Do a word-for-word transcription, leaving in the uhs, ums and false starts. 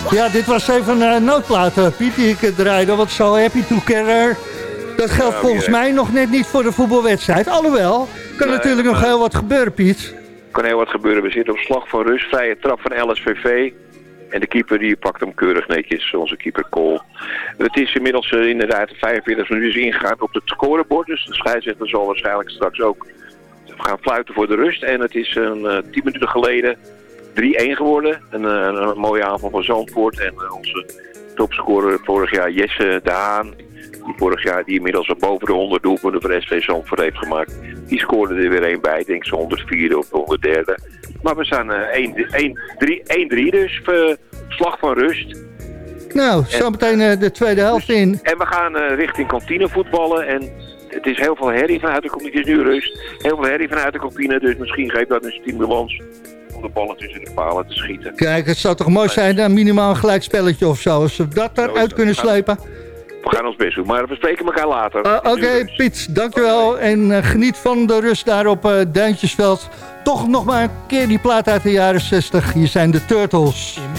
Ja, dit was even een uh, noodplaat, uh, Piet, die ik uh, draaide. Want zo happy together. Dat geldt ja, volgens mij nog net niet voor de voetbalwedstrijd. Alhoewel, kan nee, natuurlijk nog heel wat gebeuren, Piet. Kan heel wat gebeuren. We zitten op slag van rust. Vrije trap van L S V V. En de keeper die pakt hem keurig netjes, onze keeper Kool. Het is inmiddels uh, inderdaad vijfenveertig minuten ingegaan op het scorebord. Dus de scheidsrechter zal waarschijnlijk straks ook gaan fluiten voor de rust. En het is een uh, tien minuten geleden drie-een geworden. Een, uh, een mooie aanval van Zandvoort. En uh, onze topscorer vorig jaar Jesse de Haan. Die vorig jaar die inmiddels al boven de honderd doelpunten voor S V Zandvoort heeft gemaakt. Die scoorde er weer één bij. Ik denk zo honderdvierde of honderdderde. Maar we staan uh, één drie dus. Uh, slag van rust. Nou, zometeen uh, de tweede helft dus, in. En we gaan uh, richting kantine voetballen. En het is heel veel herrie vanuit de kantine. Het is nu rust. Heel veel herrie vanuit de kantine. Dus misschien geeft dat een stimulans om de ballen tussen de palen te schieten. Kijk, het zou toch mooi zijn, een minimaal een gelijkspelletje of zo. Als we dat eruit kunnen slepen. We gaan ons best doen, maar we spreken elkaar later. Uh, Oké, okay, Piet, dankjewel. Okay. En uh, geniet van de rust daar op uh, Duintjesveld. Toch nog maar een keer die plaat uit de jaren zestig. Hier zijn de Turtles.